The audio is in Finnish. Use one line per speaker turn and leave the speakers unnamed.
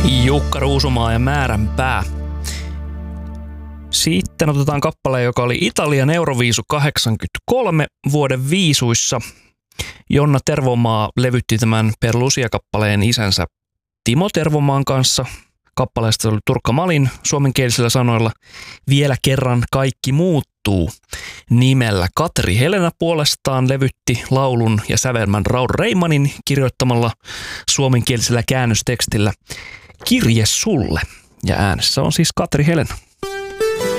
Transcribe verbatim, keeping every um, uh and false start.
Jukka Ruusumaa ja Määränpää. Sitten otetaan kappale, joka oli Italian Euroviisu kahdeksankymmentäkolme vuoden viisuissa. Jonna Tervomaa levytti tämän Per Lucia-kappaleen isänsä Timo Tervomaan kanssa. Kappaleesta oli Turkka Malin suomenkielisillä sanoilla Vielä kerran kaikki muuttuu nimellä. Katri Helena puolestaan levytti laulun ja sävelmän Raul Reimanin kirjoittamalla suomenkielisellä käännöstekstillä Kirje sulle. Ja äänessä on siis Katri Helena.